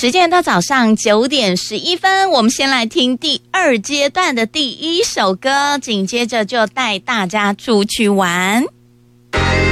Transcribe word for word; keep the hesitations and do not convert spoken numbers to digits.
时间到早上九点十一分，我们先来听第二阶段的第一首歌，紧接着就带大家出去玩。